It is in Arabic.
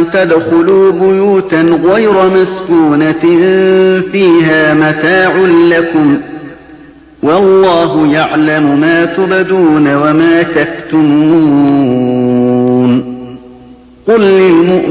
تدخلوا بيوتا غير مسكونة فيها متاع لكم والله يعلم ما تبدون وما تكتمون. قل للمؤمنين